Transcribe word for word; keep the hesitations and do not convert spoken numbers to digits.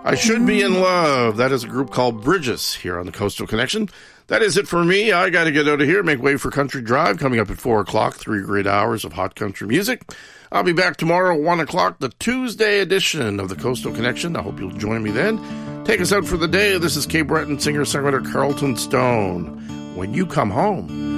I Should Be in Love. That is a group called Bridges here on the Coastal Connection. That is it for me. I got to get out of here, make way for Country Drive, coming up at four o'clock, three great hours of hot country music. I'll be back tomorrow at one o'clock, the Tuesday edition of the Coastal Connection. I hope you'll join me then. Take us out for the day. This is Cape Breton singer-songwriter Carlton Stone. When You Come Home.